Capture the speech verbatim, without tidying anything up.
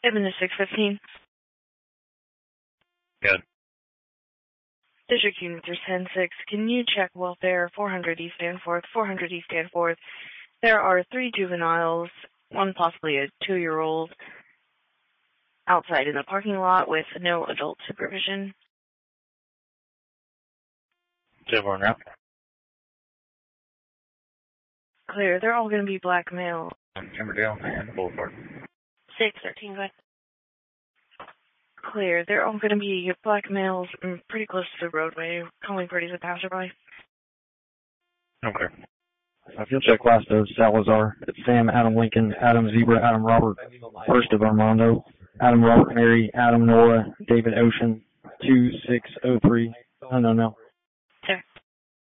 Even to six fifteen. Good. District Unit three ten six, can you check welfare four hundred East Danforth, four hundred East Danforth? There are three juveniles, one possibly a two-year-old, outside in the parking lot with no adult supervision. Silver and route. Clear, they're all going to be black males. Timberdale and Boulevard. six thirteen, go ahead. Clear, they're all going to be black males pretty close to the roadway, calling parties a passerby. Okay. Uh, field check last of Salazar. It's Sam, Adam Lincoln, Adam Zebra, Adam Robert, first of Armando, Adam Robert Mary, Adam Nora, David Ocean, two six oh three. No, no, no.